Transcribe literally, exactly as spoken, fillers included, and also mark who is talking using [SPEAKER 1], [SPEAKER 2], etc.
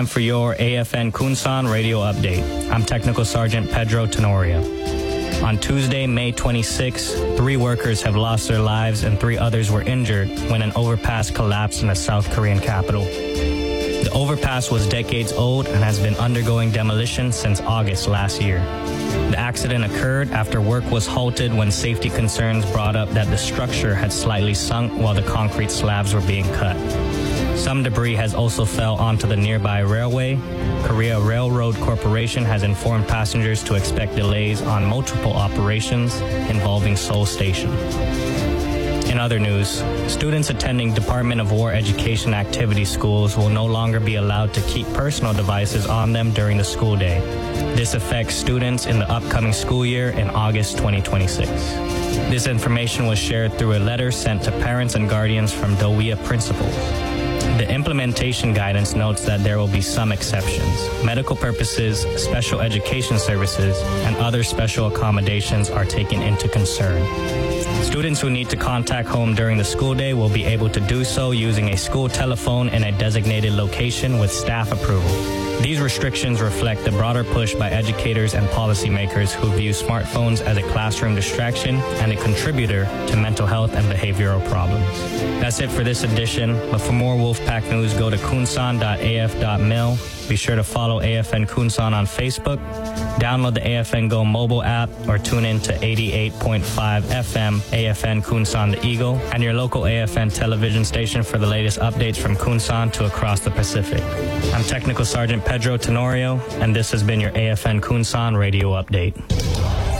[SPEAKER 1] time for your A F N Kunsan Radio Update. I'm Technical Sergeant Pedro Tenorio. On Tuesday, May twenty-sixth, three workers have lost their lives and three others were injured when an overpass collapsed in the South Korean capital. The overpass was decades old and has been undergoing demolition since August last year. The accident occurred after work was halted when safety concerns brought up that the structure had slightly sunk while the concrete slabs were being cut. Some debris has also fell onto the nearby railway. Korea Railroad Corporation has informed passengers to expect delays on multiple operations involving Seoul Station. In other news, students attending Department of War education activity schools will no longer be allowed to keep personal devices on them during the school day. This affects students in the upcoming school year in August twenty twenty-six. This information was shared through a letter sent to parents and guardians from Dowia principals. The implementation guidance notes that there will be some exceptions. Medical purposes, special education services, and other special accommodations are taken into concern. Students who need to contact home during the school day will be able to do so using a school telephone in a designated location with staff approval. These restrictions reflect the broader push by educators and policymakers who view smartphones as a classroom distraction and a contributor to mental health and behavioral problems. That's it for this edition, but for more Wolfpack news, go to kunsan dot a f dot mil. Be sure to follow A F N Kunsan on Facebook, download the A F N Go mobile app, or tune in to eighty-eight point five F M A F N Kunsan the Eagle and your local A F N television station for the latest updates from Kunsan to across the Pacific. I'm Technical Sergeant Pedro Tenorio, and this has been your A F N Kunsan Radio Update.